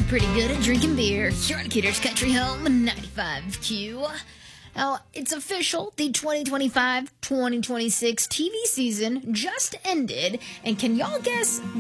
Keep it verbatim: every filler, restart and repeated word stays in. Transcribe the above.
pretty good at drinking beer. You're on Kidder's Country Home, ninety-five Q. Now, it's official. The twenty twenty-five twenty twenty-six T V season just ended. And can y'all guess